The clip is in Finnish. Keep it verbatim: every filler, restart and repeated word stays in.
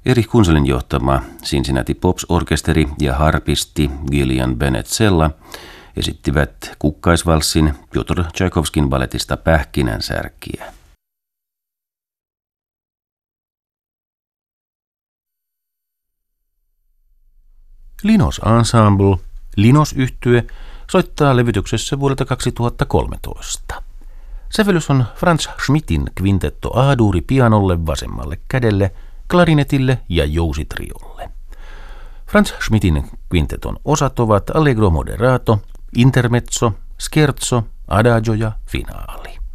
Erich Kunzelin johtama Cincinnati Pops-orkesteri ja harpisti Gillian Bennett Sella esittivät kukkaisvalssin Pjotr Tchaikovskin balletista Pähkinänsärkiä. Linos Ensemble, Linos-yhtye, soittaa levytyksessä vuodelta kaksituhattakolmetoista. Sävellys on Franz Schmidtin kvintetto A-duuri pianolle vasemmalle kädelle, klarinetille ja jousitriolle. Franz Schmidtin kvinteton osat ovat Allegro moderato, intermezzo, scherzo, adagio ja finaali.